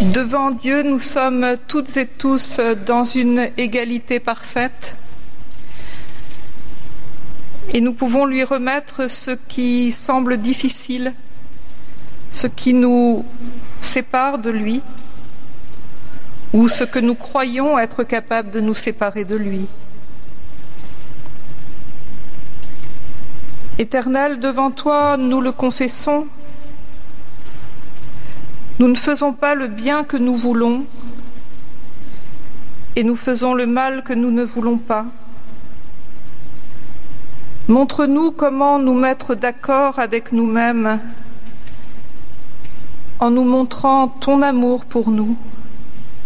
Devant Dieu, nous sommes toutes et tous dans une égalité parfaite et nous pouvons lui remettre ce qui semble difficile, ce qui nous sépare de lui ou ce que nous croyons être capables de nous séparer de lui. Éternel, devant toi, nous le confessons, nous ne faisons pas le bien que nous voulons et nous faisons le mal que nous ne voulons pas. Montre-nous comment nous mettre d'accord avec nous-mêmes en nous montrant ton amour pour nous.